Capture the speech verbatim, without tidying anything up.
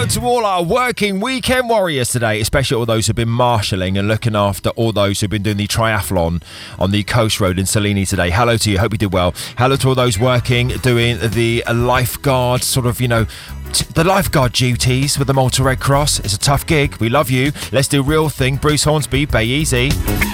out to all our working weekend warriors today, especially all those who've been marshalling and looking after all those who've been doing the triathlon on the coast road in Salini today. Hello to you. Hope you did well. Hello to all those working, doing the lifeguard sort of, you know, t- the lifeguard duties with the Malta Red Cross. It's a tough gig. We love you. Let's do real thing. Bruce Hornsby, Bay Easy.